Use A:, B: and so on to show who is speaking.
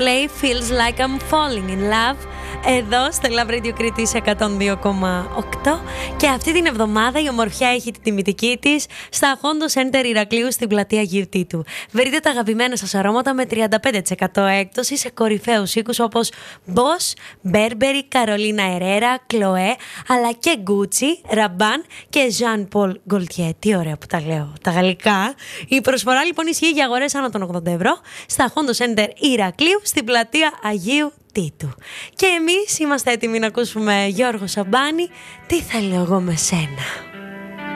A: Play feels like I'm falling in love. Εδώ στο Love Radio Κρήτης 102,8 και αυτή την εβδομάδα η ομορφιά έχει την τιμητική της στα Hondo Center Ηρακλείου στην πλατεία Αγίου Τίτου. Βρείτε τα αγαπημένα σας αρώματα με 35% έκπτωση σε κορυφαίους οίκους όπως Boss, Burberry, Carolina Herrera, Chloé, αλλά και Gucci, Rabanne και Jean Paul Gaultier. Τι ωραία που τα λέω, τα γαλλικά. Η προσφορά λοιπόν ισχύει για αγορές άνω των 80 ευρώ στα Hondo Center Ηρακλείου στην πλατεία Αγίου Τίτου. Και εμείς είμαστε έτοιμοι να ακούσουμε Γιώργο Σαμπάνη, τι θα λέω εγώ με σένα.